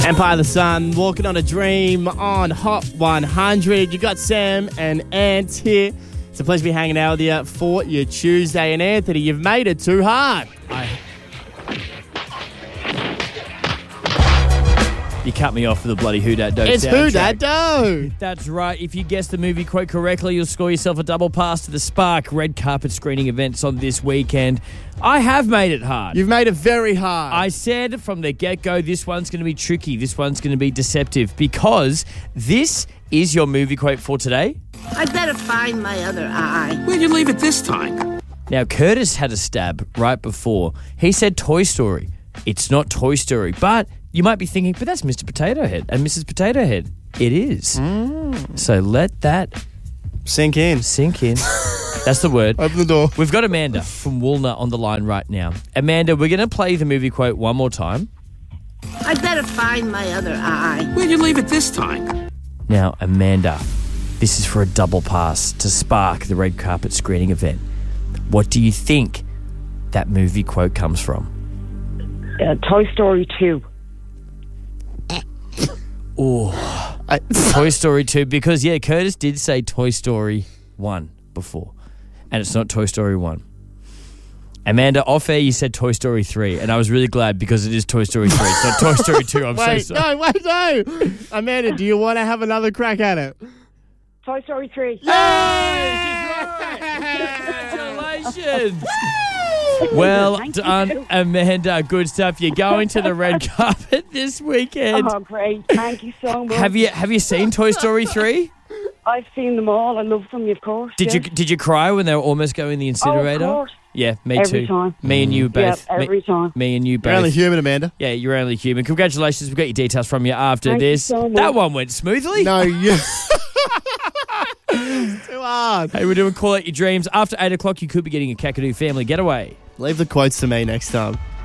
Empire of the Sun, Walking on a Dream on Hot 100. You got Sam and Ant here. It's a pleasure to be hanging out with you for your Tuesday. And Anthony, you've made it too hard. You cut me off with a bloody Who Dat Doe It's soundtrack. Who Dat Doe. That's right. If you guess the movie quote correctly, you'll score yourself a double pass to the Spark red carpet screening events on this weekend. I have made it hard. You've made it very hard. I said from the get-go, this one's going to be tricky. This one's going to be deceptive because this is your movie quote for today. I'd better find my other eye. Where'd you leave it this time? Now, Curtis had a stab right before. He said Toy Story. It's not Toy Story, but you might be thinking, but that's Mr. Potato Head and Mrs. Potato Head. It is. So let that Sink in. sink in. That's the word. Open the door. We've got Amanda from Woolner on the line right now. Amanda, we're going to play the movie quote one more time. I'd better find my other eye. Where'd you leave it this time? Now, Amanda, this is for a double pass to Spark, the red carpet screening event. What do you think that movie quote comes from? Toy Story 2. Oh, Toy Story 2, because, yeah, Curtis did say Toy Story 1 before, and it's not Toy Story 1. Amanda, off air, you said Toy Story 3, and I was really glad because it is Toy Story 3. It's not Toy Story 2. I'm so sorry. No. Amanda, do you want to have another crack at it? Toy Story 3. Congratulations. Well Thank done, you. Amanda. Good stuff. You're going to the red carpet this weekend. Oh, great. Thank you so much. Have you seen Toy Story 3? I've seen them all. I love them, of course. Did you cry when they were almost going in the incinerator? Oh, of course. Yeah, me Every too. time. Me and you both. Yep, every time. Me and you both. You're only human, Amanda. Yeah, you're only human. Congratulations. We've got your details from you after Thank you this. so much. That one went smoothly. No, you. Too hard. Hey, we're doing Call Out Your Dreams. After 8 o'clock, you could be getting a Kakadu family getaway. Leave the quotes to me next time.